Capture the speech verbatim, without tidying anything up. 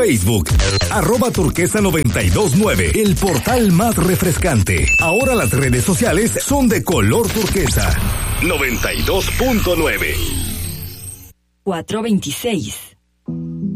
Facebook. Arroba Turquesa noventa y dos nueve, el portal más refrescante. Ahora las redes sociales son de color turquesa. noventa y dos punto nueve. cuatrocientos veintiséis.